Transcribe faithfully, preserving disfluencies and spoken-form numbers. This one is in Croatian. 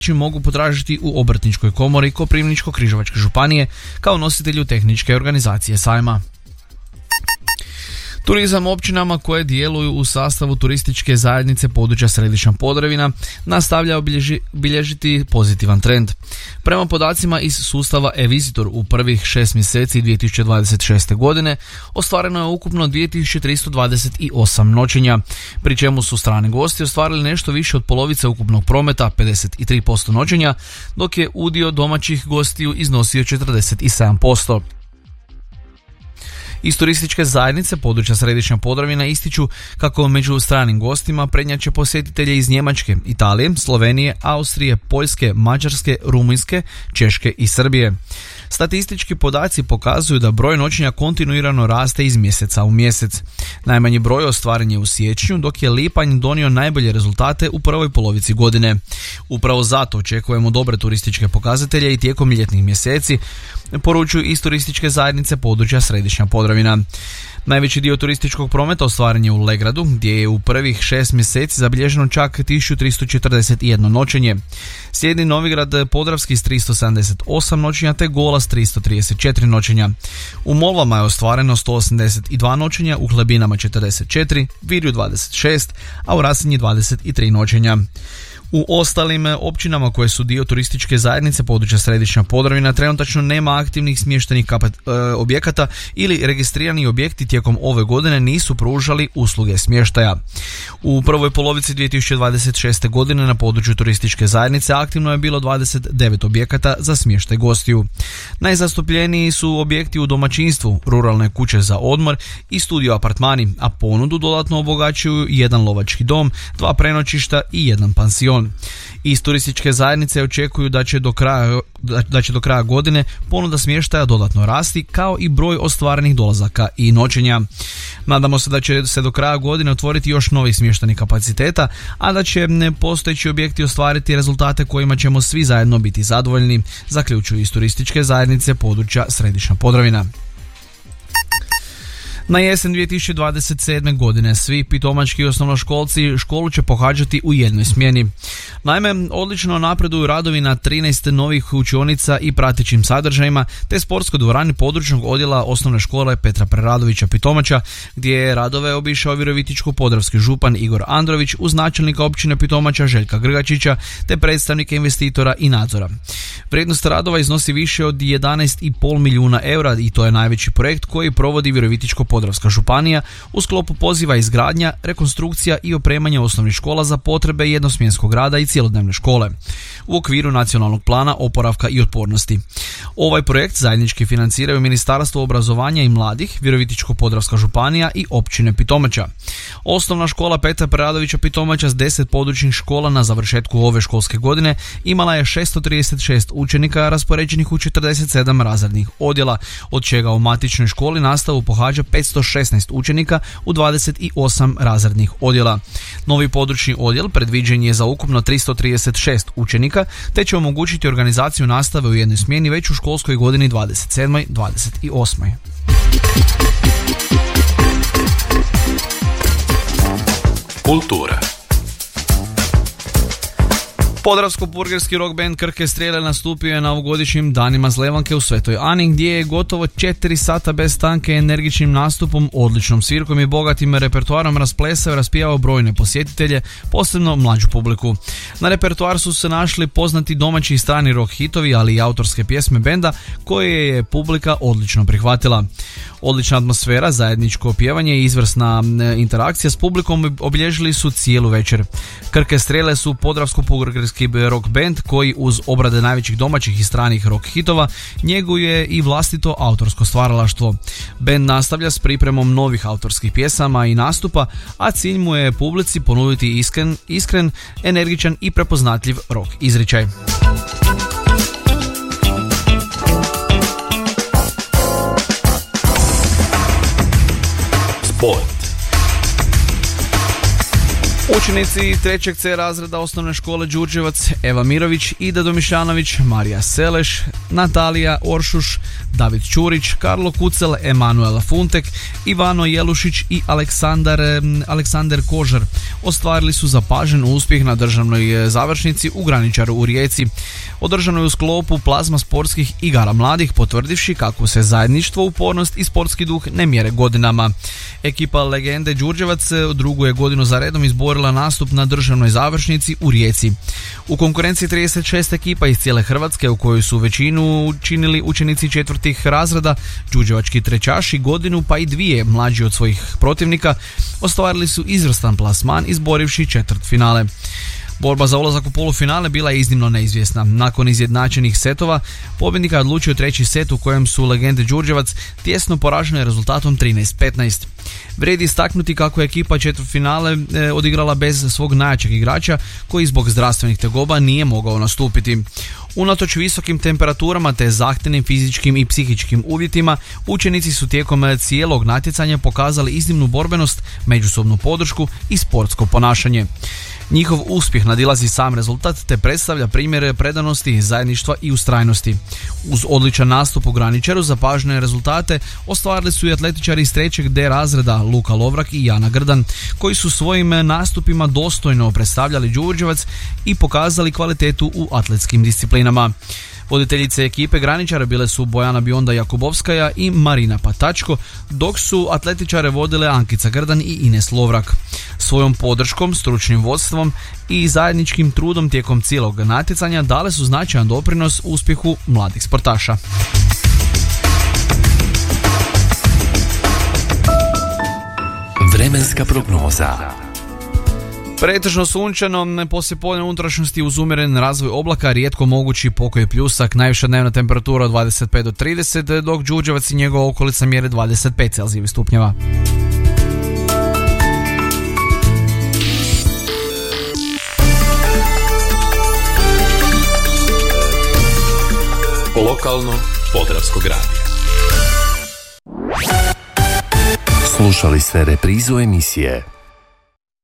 mogu potražiti u Obrtničkoj komori Koprivničko-križevačke županije kao nositelju tehničke organizacije sajma. Turizam općinama koje djeluju u sastavu turističke zajednice područja Središnja Podravina nastavlja obilježi, bilježiti pozitivan trend. Prema podacima iz sustava e-Visitor u prvih šest mjeseci dvije tisuće dvadeset šeste. godine ostvareno je ukupno dvije tisuće tristo dvadeset osam noćenja, pri čemu su strani gosti ostvarili nešto više od polovice ukupnog prometa, pedeset tri posto noćenja, dok je udio domaćih gostiju iznosio četrdeset sedam posto. Iz turističke zajednice područja Središnja Podravina ističu kako među stranim gostima prednjače posjetitelje iz Njemačke, Italije, Slovenije, Austrije, Poljske, Mađarske, Rumunjske, Češke i Srbije. Statistički podaci pokazuju da broj noćenja kontinuirano raste iz mjeseca u mjesec. Najmanji broj ostvaren je u siječnju, dok je lipanj donio najbolje rezultate u prvoj polovici godine. Upravo zato očekujemo dobre turističke pokazatelje i tijekom ljetnih mjeseci, poručuju iz turističke zajednice područja Središnja Podravina. Najveći dio turističkog prometa ostvaren je u Legradu, gdje je u prvih šest mjeseci zabilježeno čak tisuću tristo četrdeset jedno noćenje. Slijedi Novigrad Podravski s tristo sedamdeset osam noćenja te Gola s tristo trideset četiri noćenja. U Molvama je ostvareno sto osamdeset dva noćenja, u Hlebinama četrdeset četiri, Virju dvadeset šest, a u Rasinji dvadeset tri noćenja. U ostalim općinama koje su dio turističke zajednice područja Središnja Podravina trenutačno nema aktivnih smještajnih kapat, e, objekata ili registrirani objekti tijekom ove godine nisu pružali usluge smještaja. U prvoj polovici dvije tisuće dvadeset šeste. godine na području turističke zajednice aktivno je bilo dvadeset devet objekata za smještaj gostiju. Najzastupljeniji su objekti u domaćinstvu, ruralne kuće za odmor i studio apartmani, a ponudu dodatno obogaćuju jedan lovački dom, dva prenoćišta i jedan pansion. Iz turističke zajednice očekuju da će do kraja, da će do kraja godine ponuda smještaja dodatno rasti, kao i broj ostvarenih dolazaka i noćenja. Nadamo se da će se do kraja godine otvoriti još novih smještajnih kapaciteta, a da će postojeći objekti ostvariti rezultate kojima ćemo svi zajedno biti zadovoljni, zaključuju iz turističke zajednice područja Središnja Podravina. Na jesen dvije tisuće dvadeset sedme. godine svi pitomački osnovnoškolci školu će pohađati u jednoj smjeni. Naime, odlično napreduju radovi na trinaest novih učionica i pratećim sadržajima, te sportskoj dvorani područnog odjela osnovne škole Petra Preradovića Pitomača, gdje je radove obišao Virovitičko-podravski župan Igor Andrović uz načelnika općine Pitomača Željka Grgačića te predstavnike investitora i nadzora. Vrijednost radova iznosi više od jedanaest i pol milijuna eura i to je najveći projekt koji provodi Virovitičko-podravska županija u sklopu poziva izgradnja, rekonstrukcija i opremanje osnovnih škola za potrebe jednosmjenskog rada i cjelodnevne škole u okviru nacionalnog plana oporavka i otpornosti. Ovaj projekt zajednički financiraju Ministarstvo obrazovanja i mladih, Virovitičko-podravska županija i općine Pitomača. Osnovna škola Petra Preradovića Pitomača s deset područnih škola na završetku ove školske godine imala je šesto trideset šest učenika raspoređenih u četrdeset sedam razrednih odjela, od čega u matičnoj školi nastavu pohađa petsto šesnaest učenika u dvadeset osam razrednih odjela. Novi područni odjel predviđen je za ukupno tristo trideset šest učenika, te će omogućiti organizaciju nastave u jednoj smjeni već u školskoj godini dvadeset sedam dvadeset osam. Kultura. Podravsko-purgerski rock band Krke Strijele nastupio je na ovogodišnjim danima Zlevanke u Svetoj Ani, gdje je gotovo četiri sata bez stanke energičnim nastupom, odličnom svirkom i bogatim repertoarom rasplesao i raspijao brojne posjetitelje, posebno mlađu publiku. Na repertoar su se našli poznati domaći i strani rock hitovi, ali i autorske pjesme benda koje je publika odlično prihvatila. Odlična atmosfera, zajedničko pjevanje i izvrsna interakcija s publikom obilježili su cijelu večer. Krke Strijele su podravsko-purgerski rock band koji uz obrade najvećih domaćih i stranih rock hitova njeguje i vlastito autorsko stvaralaštvo. Band nastavlja s pripremom novih autorskih pjesama i nastupa, a cilj mu je publici ponuditi iskren, iskren, energičan i prepoznatljiv rock izričaj. Sport. Učenici trećeg C razreda osnovne škole Đurđevac, Eva Mirović, Ida Domišljanović, Marija Seleš, Natalija Oršuš, David Ćurić, Karlo Kucel, Emanuel Funtek, Ivano Jelušić i Aleksandar, Aleksander Kožar ostvarili su zapažen uspjeh na državnoj završnici u Graničaru u Rijeci. Održano je u sklopu plazma sportskih igara mladih, potvrdivši kako se zajedništvo, upornost i sportski duh ne mjere godinama. Ekipa legende Đurđevac drugu je godinu za redom izborila nastup na državnoj završnici u Rijeci. U konkurenciji trideset šest ekipa iz cijele Hrvatske, u kojoj su većinu učinili učenici četvrtih razreda, đurđevački trećaši godinu pa i dvije mlađi od svojih protivnika ostvarili su izvrstan plasman izborivši četvrtfinale. Borba za ulazak u polufinale bila je iznimno neizvjesna. Nakon izjednačenih setova, pobjednika je odlučio treći set u kojem su legende Đurđevac tjesno poražene rezultatom trinaest petnaest. Vrijedi istaknuti kako je ekipa četvrtfinale e, odigrala bez svog najjačeg igrača koji zbog zdravstvenih tegoba nije mogao nastupiti. Unatoč visokim temperaturama te zahtjevnim fizičkim i psihičkim uvjetima, učenici su tijekom cijelog natjecanja pokazali iznimnu borbenost, međusobnu podršku i sportsko ponašanje. Njihov uspjeh nadilazi sam rezultat te predstavlja primjere predanosti, zajedništva i ustrajnosti. Uz odličan nastup u Graničaru zapažene rezultate ostvarili su i atletičari iz trećeg D razreda Luka Lovrak i Jana Grdan, koji su svojim nastupima dostojno predstavljali Đurđevac i pokazali kvalitetu u atletskim disciplinama. Voditeljice ekipe Graničara bile su Bojana Bionda Jakubovskaja i Marina Patačko, dok su atletičare vodile Ankica Grdan i Ines Lovrak. Svojom podrškom, stručnim vodstvom i zajedničkim trudom tijekom cijelog natjecanja dale su značajan doprinos uspjehu mladih sportaša. Vremenska prognoza. Pretežno sunčano, poslijepodne unutrašnjosti uz umjeren razvoj oblaka, rijetko mogući pokoj pljusak, najviša dnevna temperatura od dvadeset pet do trideset, dok Đurđevac i njegova okolica mjere dvadeset pet celzijevih stupnjeva. Lokalno Podravskog radija. Slušali ste reprizu emisije